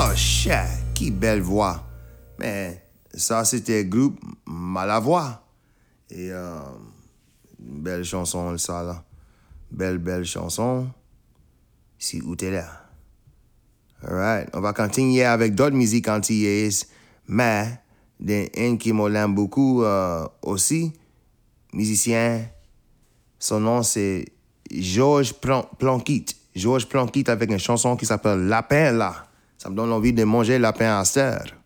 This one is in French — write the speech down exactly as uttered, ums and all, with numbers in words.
Oh, shit, qui belle voix. Mais ça, c'était le groupe Malavoie. Et euh, une belle chanson, ça, là. Belle, belle chanson. Si où t'es là. Alright, on va continuer avec d'autres musiques antillaises. Mais, d'un qui m'aime beaucoup euh, aussi, musicien, son nom c'est Georges Plan- Planquit. Georges Planquit avec une chanson qui s'appelle Lapin, là. Ça me donne envie de manger lapin à cette heure.